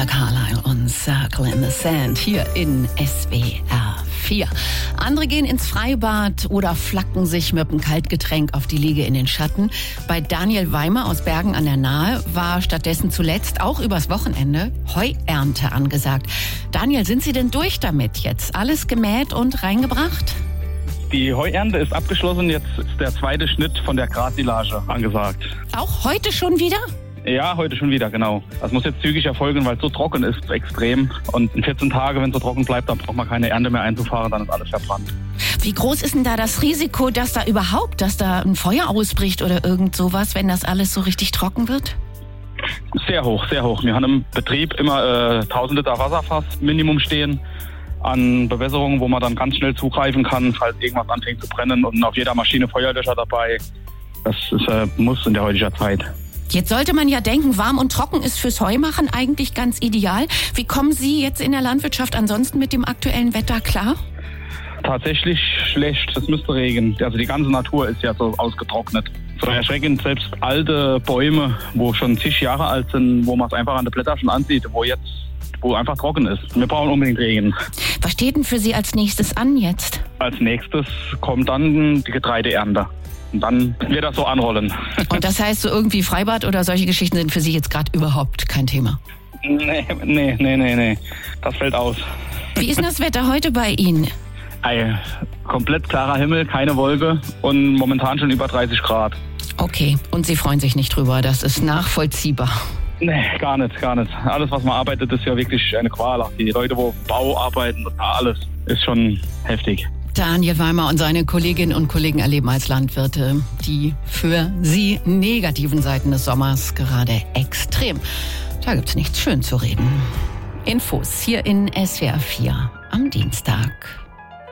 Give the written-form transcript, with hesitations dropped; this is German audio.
Brenda Carlile und Circle in the Sand hier in SWR 4. Andere gehen ins Freibad oder flacken sich mit einem Kaltgetränk auf die Liege in den Schatten. Bei Daniel Weimer aus Bergen an der Nahe war stattdessen zuletzt auch übers Wochenende Heuernte angesagt. Daniel, sind Sie denn durch damit jetzt? Alles gemäht und reingebracht? Die Heuernte ist abgeschlossen, jetzt ist der zweite Schnitt von der Grassilage angesagt. Auch heute schon wieder? Ja, heute schon wieder, genau. Das muss jetzt zügig erfolgen, weil es so trocken ist, extrem. Und in 14 Tagen, wenn es so trocken bleibt, dann braucht man keine Ernte mehr einzufahren, dann ist alles verbrannt. Wie groß ist denn da das Risiko, dass da ein Feuer ausbricht oder irgend sowas, wenn das alles so richtig trocken wird? Sehr hoch, sehr hoch. Wir haben im Betrieb immer 1000 Liter Wasserfass Minimum stehen an Bewässerungen, wo man dann ganz schnell zugreifen kann, falls irgendwas anfängt zu brennen, und auf jeder Maschine Feuerlöscher dabei. Das ist Muss in der heutigen Zeit. Jetzt sollte man ja denken, warm und trocken ist fürs Heumachen eigentlich ganz ideal. Wie kommen Sie jetzt in der Landwirtschaft ansonsten mit dem aktuellen Wetter klar? Tatsächlich schlecht, es müsste regnen. Also die ganze Natur ist ja so ausgetrocknet. So erschreckend, selbst alte Bäume, wo schon zig Jahre alt sind, wo man es einfach an den Blättern schon ansieht, wo einfach trocken ist. Wir brauchen unbedingt Regen. Was steht denn für Sie als nächstes an jetzt? Als nächstes kommt dann die Getreideernte. Und dann wird das so anrollen. Und das heißt, so irgendwie Freibad oder solche Geschichten sind für Sie jetzt gerade überhaupt kein Thema? Nee. Das fällt aus. Wie ist denn das Wetter heute bei Ihnen? Komplett klarer Himmel, keine Wolke und momentan schon über 30 Grad. Okay, und Sie freuen sich nicht drüber, das ist nachvollziehbar. Nee, gar nicht. Alles, was man arbeitet, ist ja wirklich eine Qual. Die Leute, wo Bau arbeiten, alles ist schon heftig. Daniel Weimer und seine Kolleginnen und Kollegen erleben als Landwirte die für sie negativen Seiten des Sommers gerade extrem. Da gibt's nichts schön zu reden. Infos hier in SWR 4 am Dienstag.